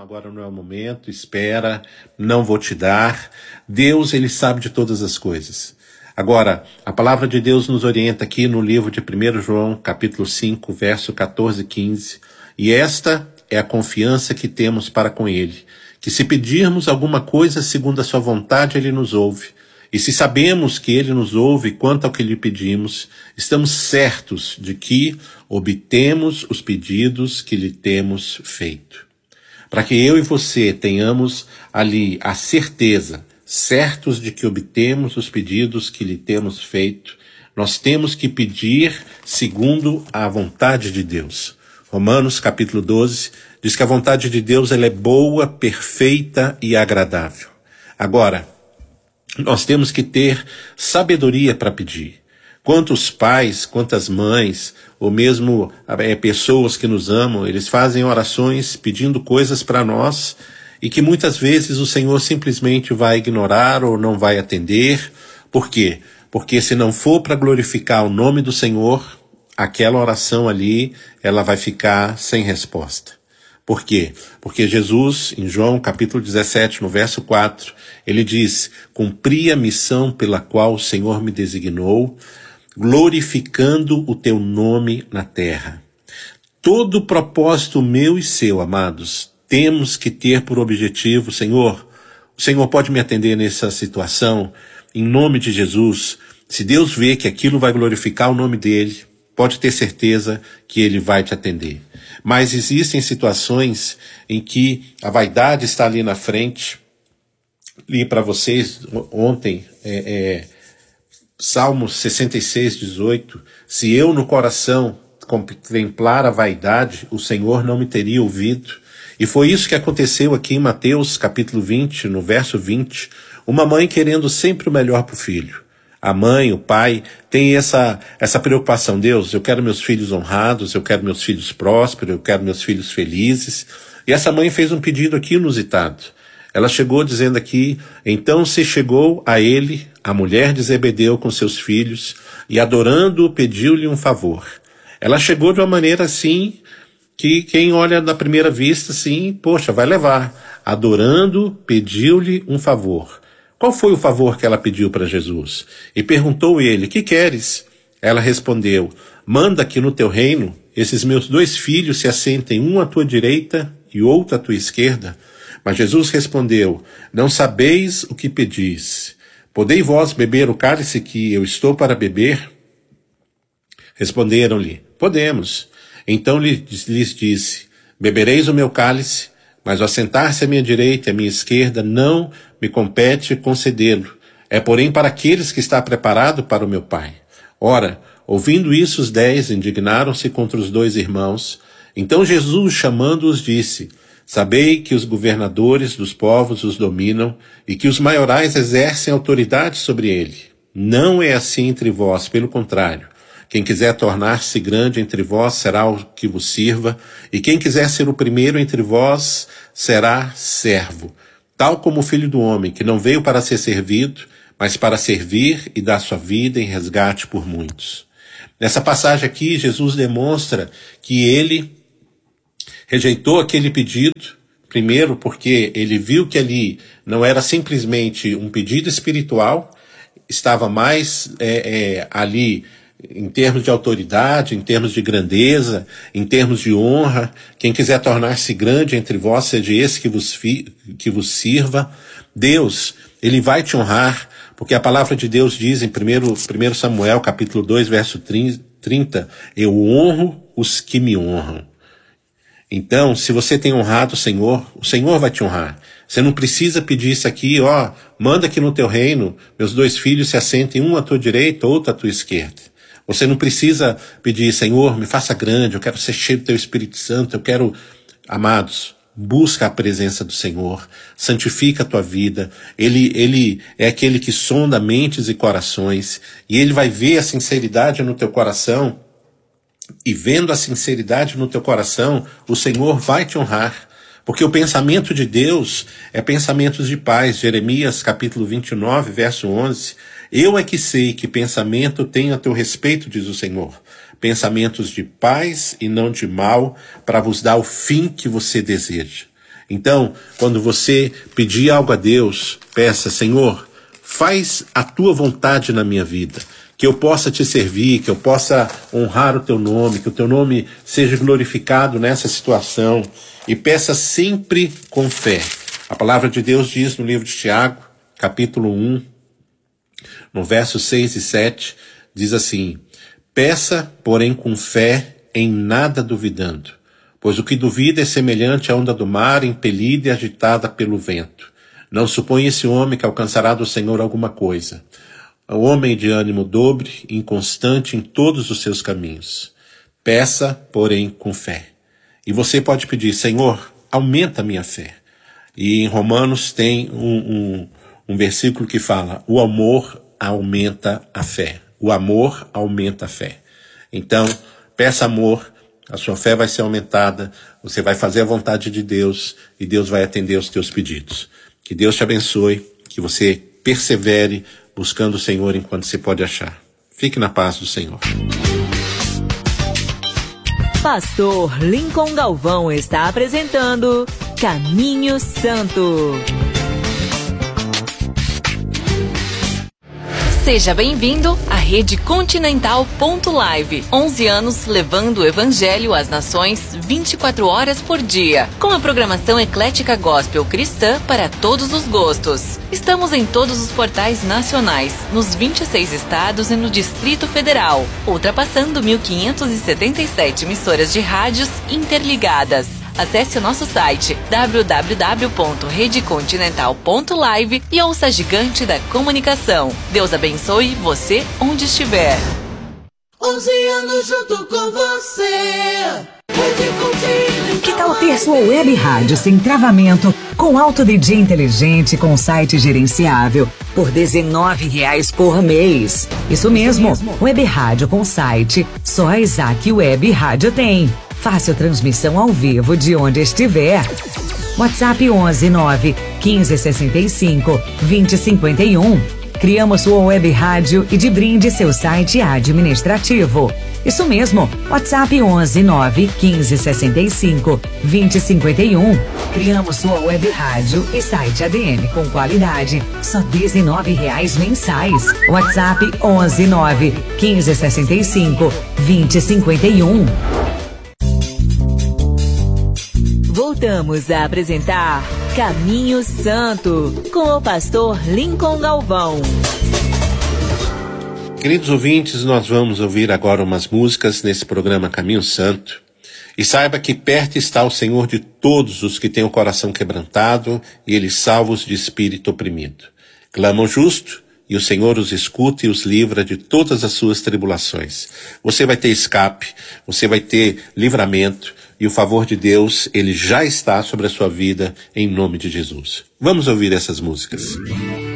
agora não é o momento, espera, não vou te dar. Deus, ele sabe de todas as coisas. Agora, a palavra de Deus nos orienta aqui no livro de 1 João, capítulo 5, verso 14 e 15. E esta é a confiança que temos para com ele, que se pedirmos alguma coisa segundo a sua vontade, ele nos ouve. E se sabemos que ele nos ouve quanto ao que lhe pedimos, estamos certos de que obtemos os pedidos que lhe temos feito. Para que eu e você tenhamos ali a certeza, certos de que obtemos os pedidos que lhe temos feito, nós temos que pedir segundo a vontade de Deus. Romanos capítulo 12 diz que a vontade de Deus ela é boa, perfeita e agradável. Agora, nós temos que ter sabedoria para pedir. Quantos pais, quantas mães, ou mesmo pessoas que nos amam, eles fazem orações pedindo coisas para nós e que muitas vezes o Senhor simplesmente vai ignorar ou não vai atender. Por quê? Porque se não for para glorificar o nome do Senhor, aquela oração ali, ela vai ficar sem resposta. Por quê? Porque Jesus, em João capítulo 17, no verso 4, ele diz: cumpri a missão pela qual o Senhor me designou, glorificando o teu nome na terra. Todo propósito meu e seu, amados, temos que ter por objetivo, Senhor, o Senhor pode me atender nessa situação, em nome de Jesus. Se Deus vê que aquilo vai glorificar o nome dele, pode ter certeza que ele vai te atender. Mas existem situações em que a vaidade está ali na frente. Li para vocês ontem, Salmos 66, 18. Se eu no coração contemplar a vaidade, o Senhor não me teria ouvido. E foi isso que aconteceu aqui em Mateus capítulo 20, no verso 20. Uma mãe querendo sempre o melhor para o filho. A mãe, o pai, tem essa preocupação. Deus, eu quero meus filhos honrados, eu quero meus filhos prósperos, eu quero meus filhos felizes. E essa mãe fez um pedido aqui inusitado. Ela chegou dizendo aqui: então se chegou a ele, a mulher de Zebedeu com seus filhos, e adorando-o pediu-lhe um favor. Ela chegou de uma maneira assim, que quem olha na primeira vista, assim, poxa, vai levar. Adorando, pediu-lhe um favor. Qual foi o favor que ela pediu para Jesus? E perguntou ele: que queres? Ela respondeu: manda que no teu reino esses meus 2 filhos se assentem, um à tua direita e outro à tua esquerda. Mas Jesus respondeu: não sabeis o que pedis. Podei vós beber o cálice que eu estou para beber? Responderam-lhe: podemos. Então lhes disse: bebereis o meu cálice, mas o assentar-se à minha direita e à minha esquerda não me compete concedê-lo. É, porém, para aqueles que está preparado para o meu Pai. Ora, ouvindo isso, os 10 indignaram-se contra os 2 irmãos. Então Jesus, chamando-os, disse: sabei que os governadores dos povos os dominam e que os maiorais exercem autoridade sobre ele. Não é assim entre vós, pelo contrário. Quem quiser tornar-se grande entre vós será o que vos sirva, e quem quiser ser o primeiro entre vós será servo, tal como o Filho do Homem, que não veio para ser servido, mas para servir e dar sua vida em resgate por muitos. Nessa passagem aqui, Jesus demonstra que ele rejeitou aquele pedido, primeiro porque ele viu que ali não era simplesmente um pedido espiritual, estava mais ali em termos de autoridade, em termos de grandeza, em termos de honra. Quem quiser tornar-se grande entre vós, seja esse que vos sirva. Deus, ele vai te honrar, porque a palavra de Deus diz em 1 Samuel, capítulo 2, verso 30, eu honro os que me honram. Então, se você tem honrado o Senhor vai te honrar. Você não precisa pedir isso aqui, manda que no teu reino meus 2 filhos se assentem, um à tua direita, outro à tua esquerda. Você não precisa pedir: Senhor, me faça grande, eu quero ser cheio do teu Espírito Santo, eu quero... Amados, busca a presença do Senhor, santifica a tua vida. Ele é aquele que sonda mentes e corações, e ele vai ver a sinceridade no teu coração, e vendo a sinceridade no teu coração, o Senhor vai te honrar. Porque o pensamento de Deus é pensamentos de paz. Jeremias capítulo 29, verso 11. Eu é que sei que pensamento tenho a teu respeito, diz o Senhor. Pensamentos de paz e não de mal, para vos dar o fim que você deseja. Então, quando você pedir algo a Deus, peça: Senhor, faz a tua vontade na minha vida, que eu possa te servir, que eu possa honrar o teu nome, que o teu nome seja glorificado nessa situação. E peça sempre com fé. A palavra de Deus diz no livro de Tiago, capítulo 1, no verso 6 e 7, diz assim: peça, porém, com fé, em nada duvidando, pois o que duvida é semelhante à onda do mar, impelida e agitada pelo vento. Não suponha esse homem que alcançará do Senhor alguma coisa. O homem de ânimo dobre, inconstante em todos os seus caminhos. Peça, porém, com fé. E você pode pedir: Senhor, aumenta a minha fé. E em Romanos tem um versículo que fala: o amor aumenta a fé. O amor aumenta a fé. Então, peça amor, a sua fé vai ser aumentada, você vai fazer a vontade de Deus e Deus vai atender os teus pedidos. Que Deus te abençoe, que você persevere buscando o Senhor enquanto você pode achar. Fique na paz do Senhor. Pastor Lincoln Galvão está apresentando Caminho Santo. Seja bem-vindo à Rede Continental.live. 11 anos levando o Evangelho às nações 24 horas por dia. Com a programação eclética gospel cristã para todos os gostos. Estamos em todos os portais nacionais, nos 26 estados e no Distrito Federal, ultrapassando 1.577 emissoras de rádios interligadas. Acesse o nosso site www.redecontinental.live e ouça a gigante da comunicação. Deus abençoe você onde estiver. 11 anos junto com você. Que tal ter sua web rádio sem travamento, com alto DJ inteligente, com site gerenciável, por R$19 por mês? Isso mesmo, web rádio com site, só a Isaac Web Rádio tem. Fácil transmissão ao vivo de onde estiver. WhatsApp 11 9 15 65 20 51. Criamos sua web rádio e de brinde seu site administrativo. Isso mesmo, WhatsApp 11 9 15 65 20 51. Criamos sua web rádio e site ADM com qualidade, só R$19 mensais. WhatsApp 11 9 15 65 20 51. Voltamos a apresentar Caminho Santo, com o pastor Lincoln Galvão. Queridos ouvintes, nós vamos ouvir agora umas músicas nesse programa Caminho Santo. E saiba que perto está o Senhor de todos os que têm o coração quebrantado, e Ele salva os de espírito oprimido. Clama o justo, e o Senhor os escuta e os livra de todas as suas tribulações. Você vai ter escape, você vai ter livramento, e o favor de Deus, Ele já está sobre a sua vida, em nome de Jesus. Vamos ouvir essas músicas.